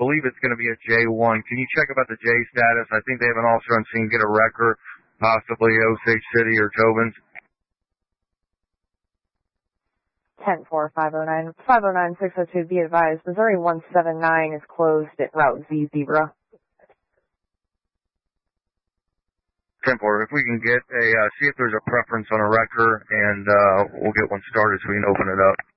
believe it's going to be a J1. Can you check about the J status? I think they have an officer on scene, get a wrecker, possibly Osage City or Tobin's. 10-4, 509. 509-602, be advised, Missouri 179 is closed at Route Z Zebra. 10-4, if we can get a, see if there's a preference on a wrecker, and we'll get one started so we can open it up.